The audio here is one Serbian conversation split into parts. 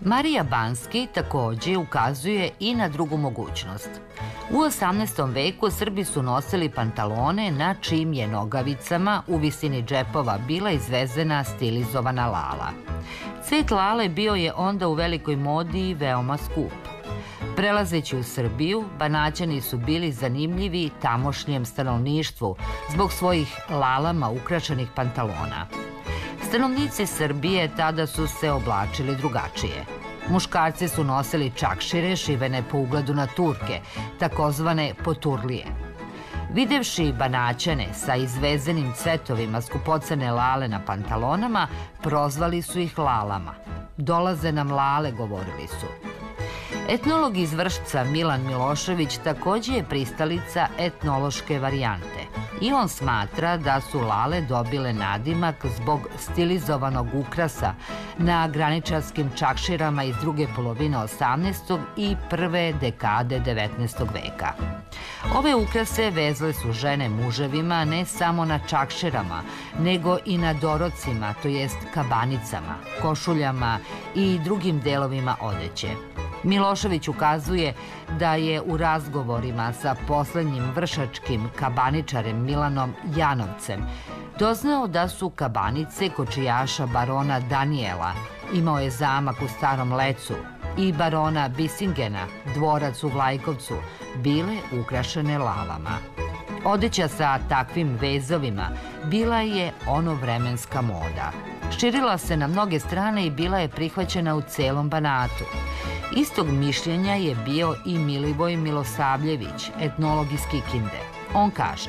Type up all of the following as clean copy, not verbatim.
Marija Banski takođe ukazuje i na drugu mogućnost. U 18. veku Srbi su nosili pantalone na čijim je nogavicama u visini džepova bila izvezena stilizovana lala. Cvet lale bio je onda u velikoj modi i veoma skup. Prelazeći u Srbiju, Banaćani su bili zanimljivi tamošnjem stanovništvu zbog svojih lalama ukrašenih pantalona. Stanovnici Srbije tada su se oblačili drugačije. Muškarci su nosili čakšire šivene po ugledu na Turke, takozvane poturlije. Videvši Banaćane sa izvezenim cvetovima skupocene lale na pantalonama, prozvali su ih lalama. Dolaze nam lale, govorili su. Etnolog iz Vršca Milan Milošević takođe je pristalica etnološke varijante i on smatra da su lale dobile nadimak zbog stilizovanog ukrasa na graničarskim čakširama iz druge polovine 18. i prve dekade 19. veka. Ove ukrase vezle su žene muževima ne samo na čakširama, nego i na dorocima, to jest kabanicama, košuljama i drugim delovima odeće. Milošević ukazuje da je u razgovorima sa poslednjim vršačkim kabaničarem Milanom Janovcem doznao da su kabanice kočijaša barona Danijela, imao je zamak u Starom Lecu, i barona Bisingena, dvorac u Vlajkovcu, bile ukrašene lalama. Odeća sa takvim vezovima bila je onovremenska moda. Širila se na mnoge strane i bila je prihvaćena u celom Banatu. Istog mišljenja je bio i Milivoj Milosavljević, etnolog iz Kikinde. On kaže: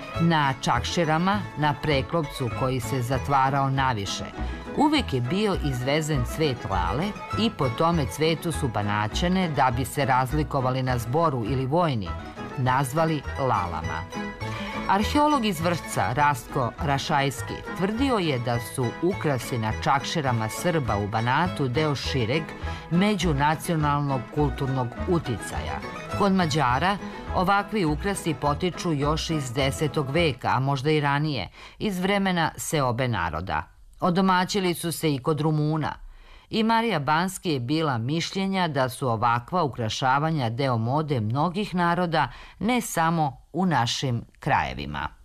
na čakširama, na preklopcu koji se zatvarao naviše, uvek je bio izvezen cvet lale i po tome cvetu su Banaćane, da bi se razlikovali na zboru ili vojni, nazvali lalama. Arheolog iz Vršca Rastko Rašajski tvrdio je da su ukrasi na čakširama Srba u Banatu deo šireg međunacionalnog kulturnog uticaja. Kod Mađara ovakvi ukrasi potiču još iz 10. veka, a možda i ranije, iz vremena seobe naroda. Odomaćili su se i kod Rumuna. I Marija Banski je bila mišljenja da su ovakva ukrašavanja deo mode mnogih naroda, ne samo u našim krajevima.